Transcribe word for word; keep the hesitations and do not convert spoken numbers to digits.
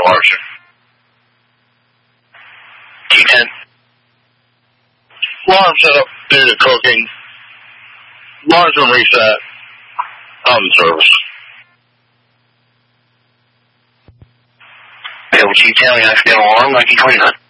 Larson. T ten. Alarm set up due to cooking. Alarm's been reset. On the service. Hey, Chief County, I forget alarm, nineteen twenty-nine.